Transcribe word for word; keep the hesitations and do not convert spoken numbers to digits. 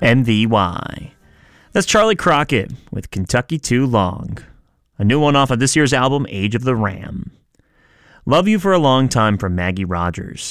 M V Y. That's Charlie Crockett with Kentucky Too Long, a new one off of this year's album, Age of the Ram. Love You for a Long Time from Maggie Rogers.